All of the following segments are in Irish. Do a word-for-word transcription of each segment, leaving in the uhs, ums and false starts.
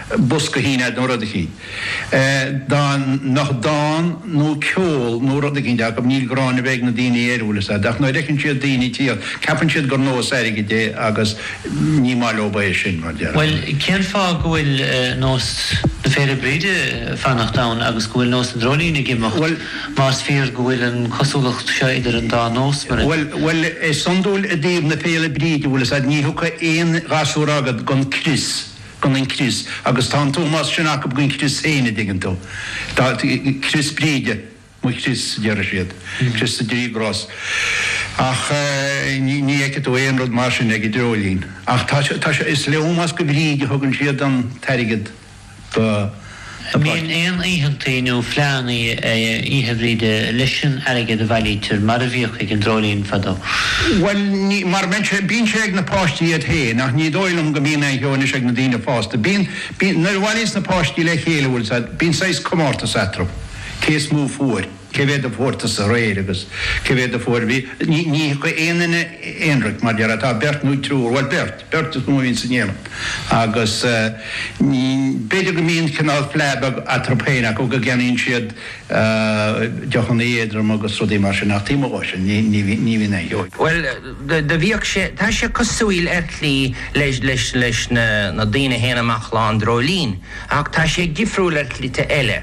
busca híine nó rud a chi. Dá nach dá nó ceol nó rud a cin deach go níl gráinna bheith na daoine éúla sa. Dach nó recinn siad daoine tíod, ceapann siad gur nós aige dé agus ní má lóba é sin mar dearg. Well, cean fá go bhfuil nós na féidir bríide fannach dán agus go bhfuil nós an drolína gimach más fíor go bhfuil an cosúlacht seo idir an dá nós mar. Well, well, is sondúil a dtíobh na féile bríide bhfuil sa ní thucha éon rasú agad gon Chris. Gon in Chris, agus tá Thomas sinach go gon Chris éine digan tú. Tá Chris bríide, mu Chris dear siad, Chris drí gros. Ach ní eice tú éon rud mar sin ag i drolín. Ach tá se is leomas go bríide thugann siad an teirigid ba. Bhíon éon íhantaí phleanaí ihe bhríide leisin aige de bhailítear mar a bhíoch ag an drolín fadó. Well, mar bín sé ag na páistí a thé, nach ní dóilm go bíon ag heonis ag na dtíine pásta. Bín nar bhailís na páistí le chéile bhfuil sa, bín seis comórta satrum, cés mú fuair. Cevéad a fórtas a réir agus cevéad a fór bhí ní go éanaine éonraic mar dear atá bert nú trúr, well bert, bert is mú vín sa nélam. Agus beidir go míon canál fleb a tropéine go go gceannaíonn siad deochan éadrom agus rudí mar sin nach tíime sin ní bhíon é heoid. Well, de bhíoh sé, tá sé cosúil ertlí leis leis leis na daoine héanaach lá an drolín, ach tá sé gifriúil ertlí te eile.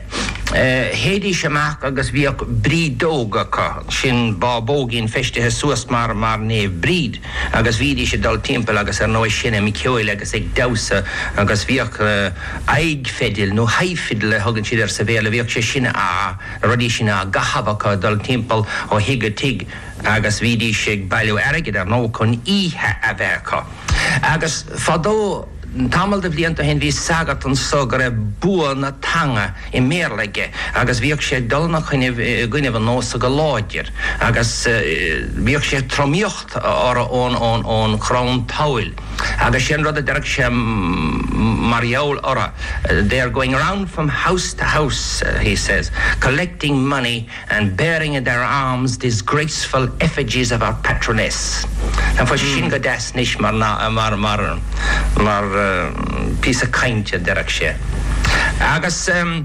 Hédí semach agus bhíoh bríd dóga sin bá bóginn feistethe suas mar mar néh bríd agus bhídí sé dul timpeall agus ar nó sinna mi ceoil agus ag dasa agus bhíoh aigfedil nó haifidil thugann siad ar sa bhéile bhíoh sé sinna a rudí sinna a gahabhacha dul timpeall ó hiige tig agus bhídí sé bailú airgid ar nó chun ihe a bhecha. Agus fadó Tamal de blianta hen vi sagat an sogar bua na tanga I méerleige agus bhíoh sé dulna chuine gcuineh an nósa go láidir agus bhíoh sé tromíocht ar ón ón ón chrán táil agus sin rud a deirg sé margheall ora. They are going around from house to house, uh, he says, collecting money and bearing in their arms disgraceful effigies of our patroness. And for sin go des nis mar mar mar mar piece of kaintje deirg sé. Agus um,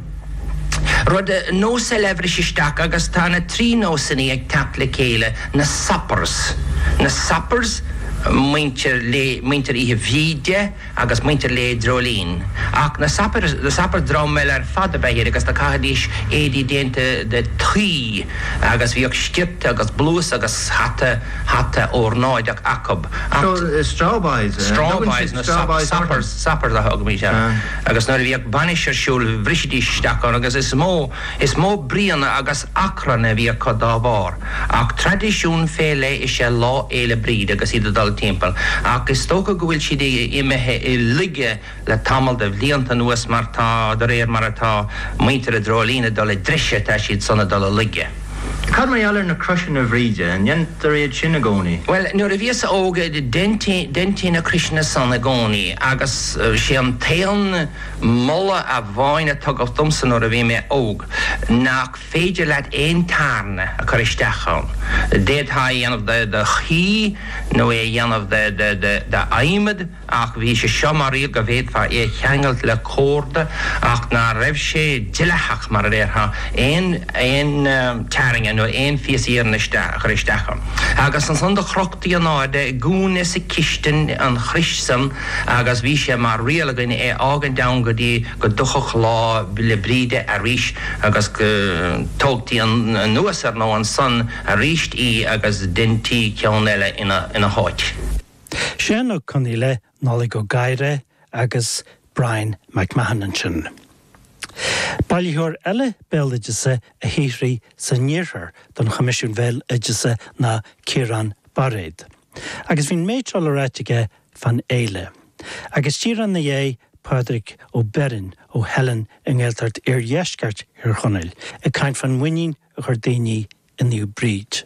Rud nó celebre sisteach agus tá na trí nósanní ag tap le céile na suppers. Na suppers muintir le muintir ihe víide agus muintir le drolín. Ach na sapper na sapper dromel ar fada beir agus na cahadís édi dente de trí agus bhíoh skipt agus blús agus hatte hatte ornáid ach acob. So strawbais. Strawbais na sapper sapper da hog mi agus na bhíoh banisher shul brisidi stakon agus is mó is mó briana agus acrana bhíoh codávar. Ach tradiisiún féle is sé lá éile bríd agus iad dal timpel. Agus tóca go bhfuil siad imethe I lige le tamal de bhlianta nuas mar tá de réir mar atá muintir a drolína dul I drisise tá siad sanna dul a lige. Cad mai allar na crusin of Rija and yen the réad sin agóni? Well, nuair a bhíos óga de denti denti na Krishna san agóni agus sé an taon molla a bhaine tugad thomsan nuair a bhí me óg nach féidir leat éon tarna a choristeachán. Déad ha dhéanamh de de chi nó é dhéanamh de de de de aimid ach bhí sé seo mar riad go bhéad fa é cheangailt le córda ach na raibh sé dileachach mar réir ha éon éon taringa nó éon fios íar na choristeachán. Agus an san de chrochtaí an áide gúna sa cisten an chrissan agus bhí sé mar rialagain é ágan down go dtí go duchach lá le bríide a ríis agus go tógtaí an nuas ar nó an san a ríist í agus dintí ceann eile ina ina háit. Sin ó coníile nála go gaire agus Brian McMahon. Bailíthúir eile béalaidise a hírí sa níorthar don Comisiún Bhéal Idise na Ciarán Barréad. Agus bhín méidseáil ráiteige fan éile. Agus tíran na dhé Padraig ó Berin ó Helen in ggéilteart ar dheisceart ar chonail, a caint fan muinín a chur daoine inniu bríd.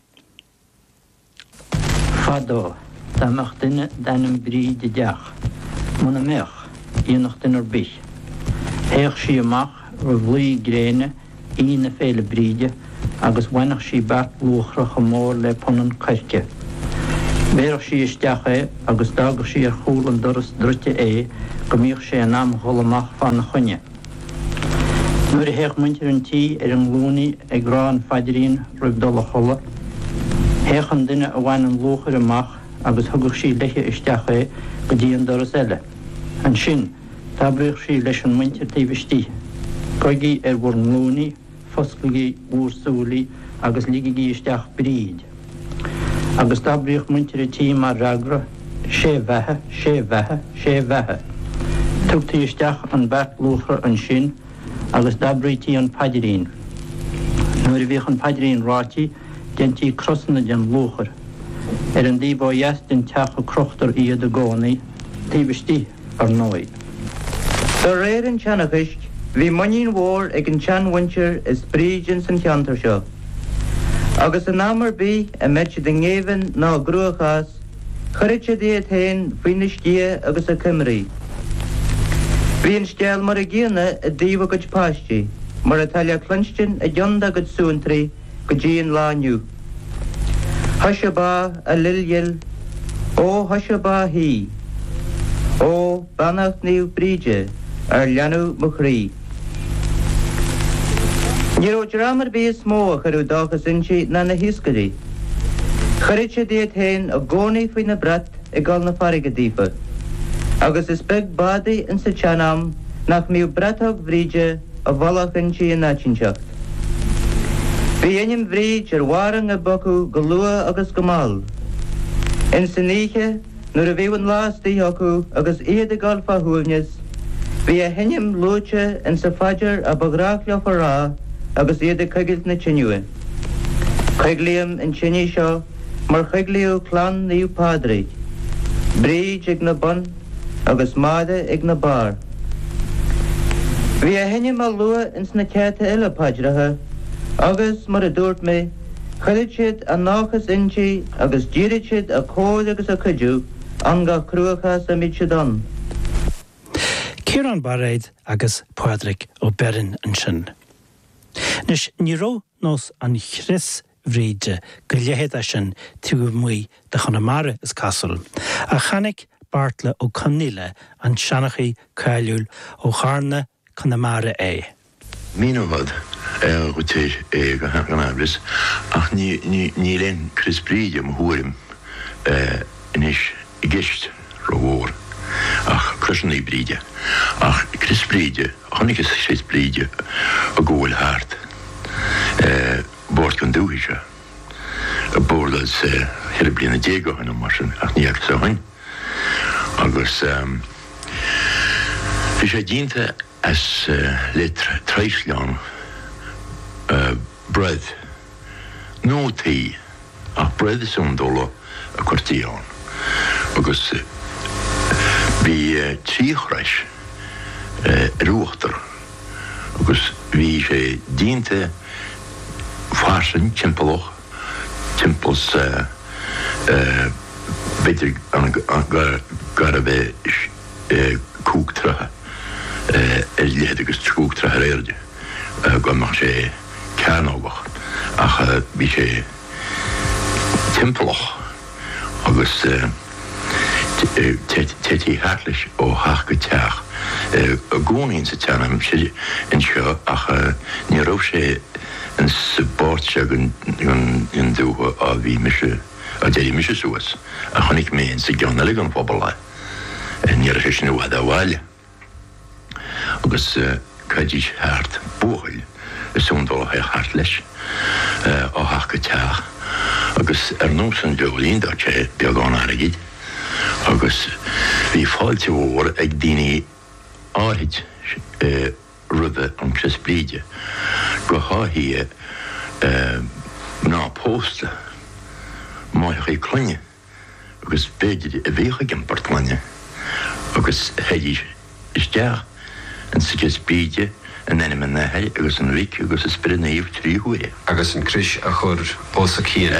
Fadó, dámach duine danam bríd I deach. Muna meach, íonach duine bích. Héach sí amach ar bhlí gréine í na féile bríide agus bhainach sí bart lúchra go mór le ponan cairce. Béach sí isteach é agus dagur sí ar chúil an doras drute é go míoch sé an am cholamach fan na chunne. Nuair a héach muintir an tí ar an lúnaí ag rá an faidirín roimh dul a chola, héach an duine a bhain an lúchar amach agus thugach sí leiche isteach é go dtí an doras eile. An sin, tá bríoch sí leis an muintir taobhistí. Coigí ar bhór an lúnaí, foscaigí úrsúlaí agus ligaigí isteach bríd. Agus tá bríoch muintir a tí mar ragra, sé bheitthe, sé bheitthe, sé bheitthe. Tugtaí isteach an bheith lúchar an sin agus dabrítíí an paidirín. Nuair a bhíoch an paidirín rátí, gentí crossanna den lúchar. Ar an díbá dheas den teach a crochtar iad a gcónaí, taobhistí ar nóid. Tá réir an teannachist, bhí maíon mhór ag an teanhaintir is bríd in san teantar seo. Agus an amar bí a meid den ngéhann ná grúachas, chuirte dí a tain faoine stia agus a Cymru. Bhí an steal mar a ggéana a díomh go páistí, mar a taile clunstin a dionda go súntraí go dtíon lániu. Hasise bá a lilgil, ó hasise bá hí, ó bannacht níomh bríide ar leanú mo chrí. Ní ó dramar bí is mó a chuú dáchas intí na na hiiscarí. Chuirte dí a tain a gcónaí faoi na brat i gáil na farigadífa. Agus is beg bádaí in sa teanam nach míú bratach bhríide a bhalach intí in náitinseacht. Bhí inim bhríd ar warang a bocu go lua agus go máil. In sa níche, nuair a bhíh an lástaí acu agus iad a gáil fathúilnes, bhí a hinim lúte in sa faidir a bagrach leoch a rá agus iad a chuigilt na tinniuin. Chuiglíam in tinní seo mar chuiglíú clan níú pádraig, bríd ag na bon agus máda ag na bar. Bhí a hinim a lua in sna ceata eile páidrethe, agus mar a dúirt mé, chuirid siad a náchas intí agus dírid siad a cóid agus a chuidú an ga cruachas a míid siad an. Ciaran Barréid agus Pádraig ó Berin an sin. Nis ní ró nós an chris bhríde go léhéad a sin tú muoi de Chonamara is Castle, a chanig Bartla ó Conile an seannachaí cáiliúil ó Charna Conamara é. Mínomad go tíir é go gan abris, ach ní len Chris bríide mo thuairim inis i gist ro mhór, ach crusannaí bríide. Ach Chris bríide, chonig is Chris bríide a ggóil háart. Bord gan dúhiise. A bord as hir bliana dégo an mar sin, ach ní ag sa hain. Agus bhí sé dínta as le treisleán bread. nó tí ach bread is undóla a cuirtíán. Agus bhí tríchreis ruachtar. Agus bhí sé dínta farsin timploch, timpels beter an gar a bheith cúgtrathe er léad agus cúgtrathe réirde go mar sé ceanógach ach bhí sé timploch agus tetí háirlis ó haach go teach a gcónaíonn sa teanam in seo ach ní raibh sé an sabáirte an dútha a bhí mise a déirí mise suas a chonig méon sa gceanna le an pobal le ní a sin bhhad a bhhaile. Agus caidí háart buchail is úndóla a háart leis á haach go teach. Agus ar nó san deolín dá sé beagán airigid. Agus bhí fáilte mhór ag daoine áithid rudde an Chris bríide. Go háithí ná pósta máith é clunne agus beidir a bhécha gin bartlanne agus heidí isteach an sa Chris bríide an ennim an naheil agus an ric agus is spir naíomh tríhuaí. Agus an cris a chur pósa cían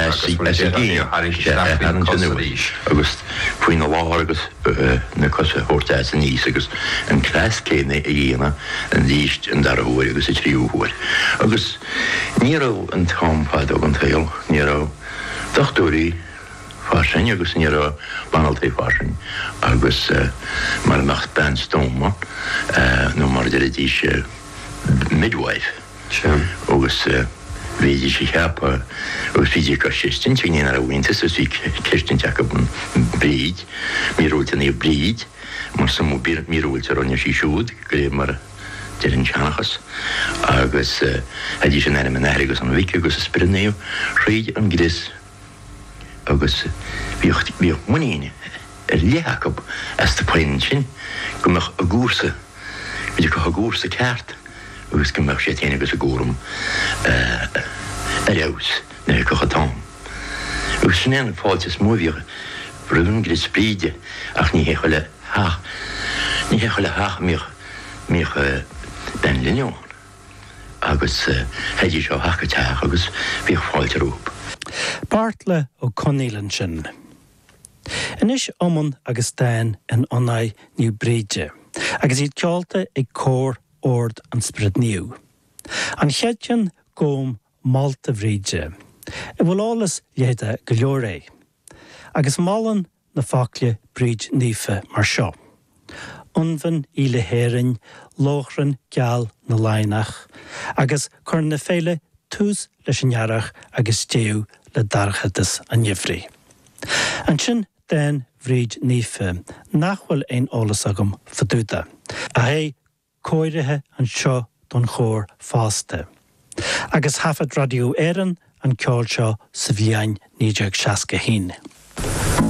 agus faoin na lá agus na cosa hórtáis a níos agus an clás céna a dhéana an líist an darhuaí agus i tríúhuair. Agus ní raibh an támpáid ag an tail, ní raibh dochtúirí fásin agus ní ra banaltaí fásin agus mar mecht ben stóma nó mar de dí se midwife agus véidir sé cheappa agus fiidir go sistin te ar a bhainte sus hí ceistin teach bun bríd, míúilta í bríd, mar sam míúilte ronne sí siúd go ré mar dean teannachas agus dí sin air an agus an bhice agus a sprinnéú réid an gris agus bhíocht muíine ar léachab as de poin sin go meach a gúsa beidir go a gúsa ceart agus go meach sé téine agus a gúrum a leabhas na go chatám. Agus sin an fáilte mómhíocha brún gris spríide ach ní hécho le hach ní hécho le hach míoch míoch ben linión agus heidir seo hacha teach agus bhíoh fáilte rúb. Bartla ó Conílan sin. Inis omman agus dain an onaid níu bríide, agus iad ceolta ag cór ord an sprid níu. An cheadjan góm Malta bhríide, i bhfuil álas léide go leor é, agus málan na fácla bríd nífa mar seo. Unvan í le héireann, lóchran geal na lainach, agus chur na féile tús leis an jarach agus téú le darchatas an jifri. An sin den bhríd nífa nachhfuil ein álas agam fadúda, a hé cóirithe an seo don chóir fásta. Agus hafad radio éireann an ceol seo sa bhíain níideag seasca hín.